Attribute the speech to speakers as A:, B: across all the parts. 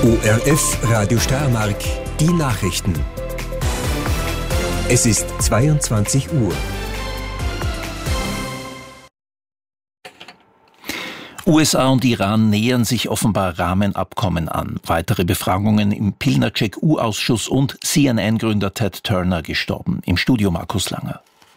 A: ORF Radio Steiermark, die Nachrichten. Es ist 22 Uhr.
B: USA und Iran nähern sich offenbar Rahmenabkommen an. Weitere Befragungen im Pilnacek-U-Ausschuss und CNN-Gründer Ted Turner gestorben. Im Studio Markus Langer.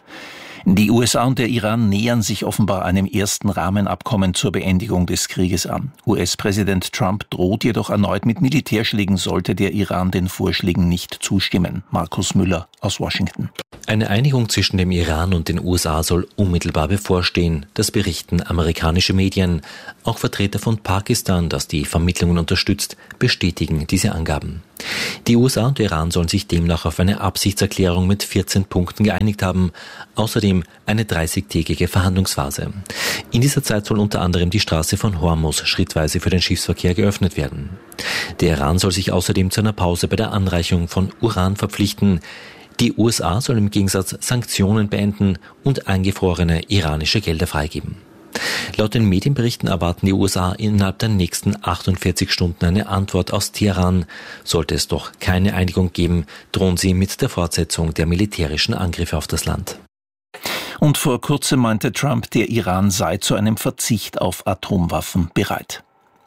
B: Die USA und der Iran nähern sich offenbar einem ersten Rahmenabkommen zur Beendigung des Krieges an. US-Präsident Trump droht jedoch erneut mit Militärschlägen, sollte der Iran den Vorschlägen nicht zustimmen. Markus Müller aus Washington.
C: Eine Einigung zwischen dem Iran und den USA soll unmittelbar bevorstehen. Das berichten amerikanische Medien. Auch Vertreter von Pakistan, das die Vermittlungen unterstützt, bestätigen diese Angaben. Die USA und der Iran sollen sich demnach auf eine Absichtserklärung mit 14 Punkten geeinigt haben. Außerdem eine 30-tägige Verhandlungsphase. In dieser Zeit soll unter anderem die Straße von Hormuz schrittweise für den Schiffsverkehr geöffnet werden. Der Iran soll sich außerdem zu einer Pause bei der Anreichung von Uran verpflichten. Die USA sollen im Gegensatz Sanktionen beenden und eingefrorene iranische Gelder freigeben. Laut den Medienberichten erwarten die USA innerhalb der nächsten 48 Stunden eine Antwort aus Teheran. Sollte es doch keine Einigung geben, drohen sie mit der Fortsetzung der militärischen Angriffe auf das Land.
B: Und vor kurzem meinte Trump, der Iran sei zu einem Verzicht auf Atomwaffen bereit.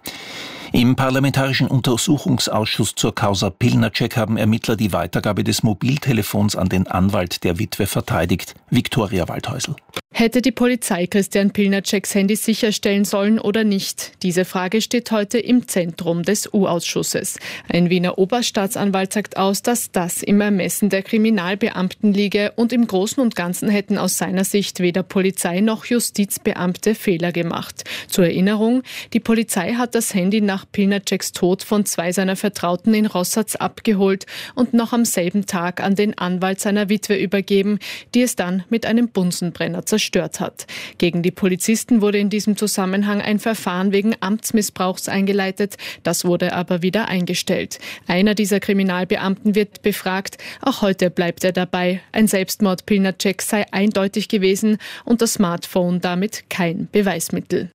B: Im Parlamentarischen Untersuchungsausschuss zur Causa Pilnacek haben Ermittler die Weitergabe des Mobiltelefons an den Anwalt der Witwe verteidigt, Viktoria Waldhäusl.
D: Hätte die Polizei Christian Pilnaceks Handy sicherstellen sollen oder nicht? Diese Frage steht heute im Zentrum des U-Ausschusses. Ein Wiener Oberstaatsanwalt sagt aus, dass das im Ermessen der Kriminalbeamten liege und im Großen und Ganzen hätten aus seiner Sicht weder Polizei noch Justizbeamte Fehler gemacht. Zur Erinnerung, die Polizei hat das Handy nach Pilnaceks Tod von 2 seiner Vertrauten in Rossatz abgeholt und noch am selben Tag an den Anwalt seiner Witwe übergeben, die es dann mit einem Bunsenbrenner zerstört hat. Gegen die Polizisten wurde in diesem Zusammenhang ein Verfahren wegen Amtsmissbrauchs eingeleitet, das wurde aber wieder eingestellt. Einer dieser Kriminalbeamten wird befragt, auch heute bleibt er dabei. Ein Selbstmord Pilnaceks sei eindeutig gewesen und das Smartphone damit kein Beweismittel.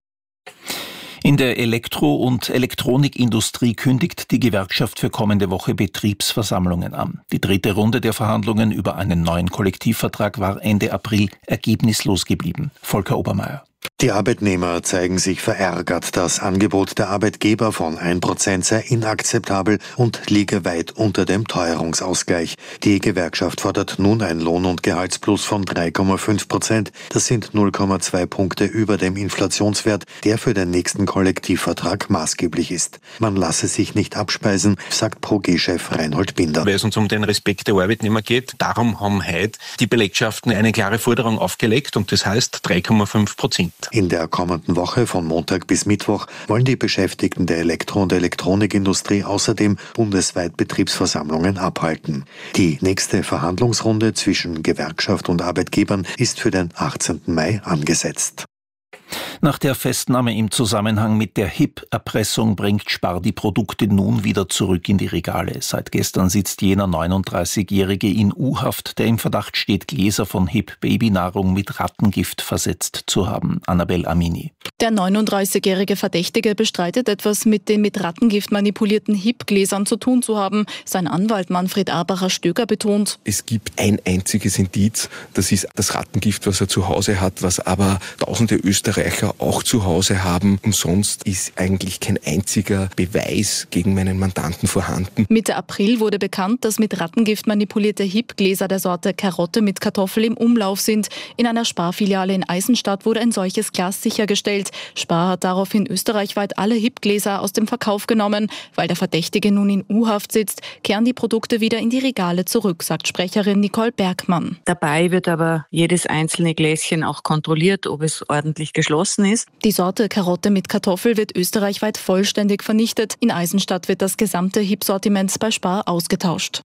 B: In der Elektro- und Elektronikindustrie kündigt die Gewerkschaft für kommende Woche Betriebsversammlungen an. Die 3. Runde der Verhandlungen über einen neuen Kollektivvertrag war Ende April ergebnislos geblieben. Volker Obermeier.
E: Die Arbeitnehmer zeigen sich verärgert. Das Angebot der Arbeitgeber von 1% sei inakzeptabel und liege weit unter dem Teuerungsausgleich. Die Gewerkschaft fordert nun ein Lohn- und Gehaltsplus von 3,5%. Das sind 0,2 Punkte über dem Inflationswert, der für den nächsten Kollektivvertrag maßgeblich ist. Man lasse sich nicht abspeisen, sagt Pro-G-Chef Reinhold Binder.
F: Weil es uns um den Respekt der Arbeitnehmer geht, darum haben heute die Belegschaften eine klare Forderung aufgelegt und das heißt 3,5%.
E: In der kommenden Woche von Montag bis Mittwoch wollen die Beschäftigten der Elektro- und Elektronikindustrie außerdem bundesweit Betriebsversammlungen abhalten. Die nächste Verhandlungsrunde zwischen Gewerkschaft und Arbeitgebern ist für den 18. Mai angesetzt.
B: Nach der Festnahme im Zusammenhang mit der HIP-Erpressung bringt Spar die Produkte nun wieder zurück in die Regale. Seit gestern sitzt jener 39-Jährige in U-Haft, der im Verdacht steht, Gläser von HIP-Babynahrung mit Rattengift versetzt zu haben. Annabel Amini.
G: Der 39-jährige Verdächtige bestreitet, etwas mit den mit Rattengift manipulierten HIP-Gläsern zu tun zu haben. Sein Anwalt Manfred Abacher-Stöger betont:
H: Es gibt ein einziges Indiz, das ist das Rattengift, was er zu Hause hat, was aber tausende Österreicher auch zu Hause haben. Und sonst ist eigentlich kein einziger Beweis gegen meinen Mandanten vorhanden.
G: Mitte April wurde bekannt, dass mit Rattengift manipulierte HIP-Gläser der Sorte Karotte mit Kartoffel im Umlauf sind. In einer Spar-Filiale in Eisenstadt wurde ein solches Glas sichergestellt. Spar hat daraufhin österreichweit alle HIP-Gläser aus dem Verkauf genommen. Weil der Verdächtige nun in U-Haft sitzt, kehren die Produkte wieder in die Regale zurück, sagt Sprecherin Nicole Bergmann.
I: Dabei wird aber jedes einzelne Gläschen auch kontrolliert, ob es ordentlich geschlossen ist.
G: Die Sorte Karotte mit Kartoffel wird österreichweit vollständig vernichtet. In Eisenstadt wird das gesamte HIP-Sortiment bei Spar ausgetauscht.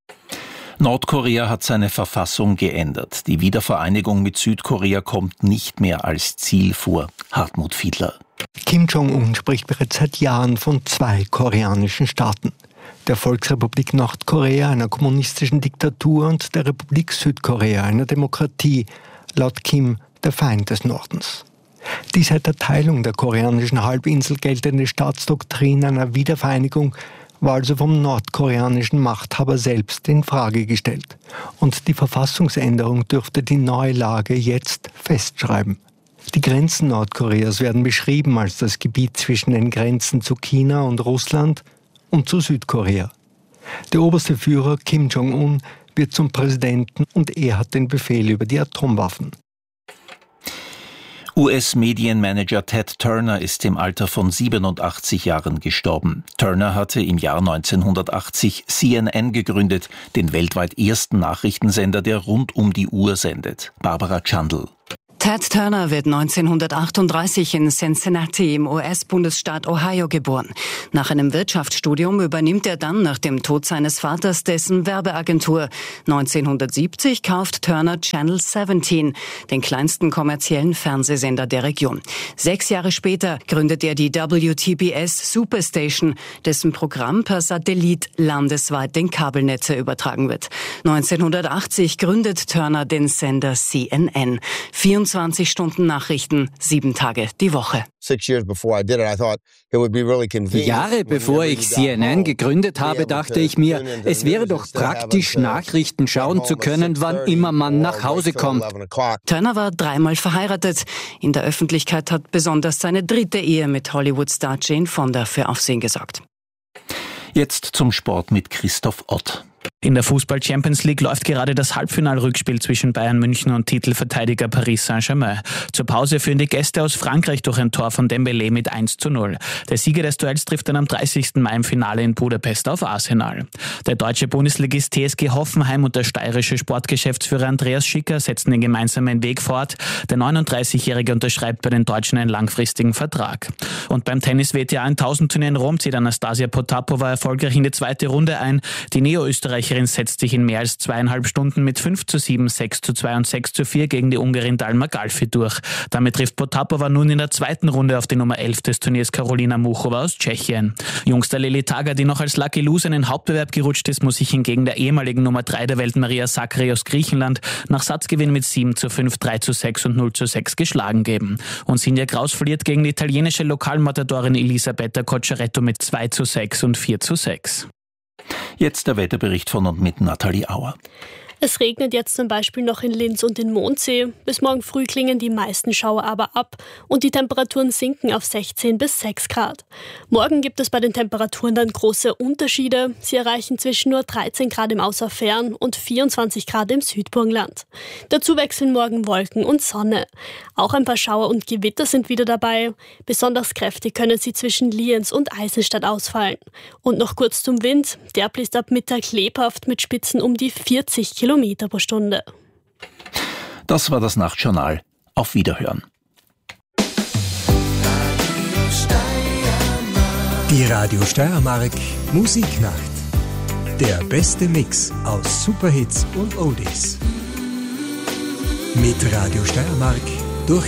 B: Nordkorea hat seine Verfassung geändert. Die Wiedervereinigung mit Südkorea kommt nicht mehr als Ziel vor. Hartmut Fiedler.
J: Kim Jong-un spricht bereits seit Jahren von 2 koreanischen Staaten. Der Volksrepublik Nordkorea, einer kommunistischen Diktatur, und der Republik Südkorea, einer Demokratie. Laut Kim der Feind des Nordens. Die seit der Teilung der koreanischen Halbinsel geltende Staatsdoktrin einer Wiedervereinigung war also vom nordkoreanischen Machthaber selbst in Frage gestellt. Und die Verfassungsänderung dürfte die neue Lage jetzt festschreiben. Die Grenzen Nordkoreas werden beschrieben als das Gebiet zwischen den Grenzen zu China und Russland und zu Südkorea. Der oberste Führer Kim Jong-un wird zum Präsidenten und er hat den Befehl über die Atomwaffen.
B: US-Medienmanager Ted Turner ist im Alter von 87 Jahren gestorben. Turner hatte im Jahr 1980 CNN gegründet, den weltweit ersten Nachrichtensender, der rund um die Uhr sendet. Barbara Chandl.
K: Ted Turner wird 1938 in Cincinnati im US-Bundesstaat Ohio geboren. Nach einem Wirtschaftsstudium übernimmt er dann nach dem Tod seines Vaters dessen Werbeagentur. 1970 kauft Turner Channel 17, den kleinsten kommerziellen Fernsehsender der Region. 6 Jahre später gründet er die WTBS Superstation, dessen Programm per Satellit landesweit den Kabelnetze übertragen wird. 1980 gründet Turner den Sender CNN. 24 Stunden Nachrichten, 7 Tage die Woche.
L: Jahre bevor ich CNN gegründet habe, dachte ich mir, es wäre doch praktisch, Nachrichten schauen zu können, wann immer man nach Hause kommt.
K: Turner war 3-mal verheiratet. In der Öffentlichkeit hat besonders seine 3. Ehe mit Hollywood-Star Jane Fonda für Aufsehen gesorgt.
B: Jetzt zum Sport mit Christoph Ott.
M: In der Fußball-Champions League läuft gerade das Halbfinalrückspiel zwischen Bayern München und Titelverteidiger Paris Saint-Germain. Zur Pause führen die Gäste aus Frankreich durch ein Tor von Dembélé mit 1:0. Der Sieger des Duells trifft dann am 30. Mai im Finale in Budapest auf Arsenal. Der deutsche Bundesligist TSG Hoffenheim und der steirische Sportgeschäftsführer Andreas Schicker setzen den gemeinsamen Weg fort. Der 39-Jährige unterschreibt bei den Deutschen einen langfristigen Vertrag. Und beim Tennis-WTA 1000-Turnier in Rom zieht Anastasia Potapova erfolgreich in die 2. Runde ein. Die Neo-Österreicherin setzt sich in mehr als 2,5 Stunden mit 5:7, 6:2 und 6:4 gegen die Ungarin Dalma Galfi durch. Damit trifft Potapova nun in der 2. Runde auf die Nummer 11 des Turniers Karolina Muchova aus Tschechien. Jungster Lili Taga, die noch als Lucky Loser in den Hauptbewerb gerutscht ist, muss sich hingegen der ehemaligen Nummer 3 der Welt Maria Sakkari aus Griechenland nach Satzgewinn mit 7:5, 3:6 und 0:6 geschlagen geben. Und Sinja Kraus verliert gegen die italienische Lokalmatadorin Elisabetta Cocciaretto mit 2:6 und 4:6.
B: Jetzt der Wetterbericht von und mit Nathalie Auer.
N: Es regnet jetzt zum Beispiel noch in Linz und in Mondsee. Bis morgen früh klingen die meisten Schauer aber ab und die Temperaturen sinken auf 16 bis 6 Grad. Morgen gibt es bei den Temperaturen dann große Unterschiede. Sie erreichen zwischen nur 13 Grad im Außerfern und 24 Grad im Südburgenland. Dazu wechseln morgen Wolken und Sonne. Auch ein paar Schauer und Gewitter sind wieder dabei. Besonders kräftig können sie zwischen Lienz und Eisenstadt ausfallen. Und noch kurz zum Wind. Der bläst ab Mittag lebhaft mit Spitzen um die 40 Kilometer pro Stunde.
B: Das war das Nachtjournal. Auf Wiederhören.
A: Die Radio Steiermark Musiknacht. Der beste Mix aus Superhits und Oldies. Mit Radio Steiermark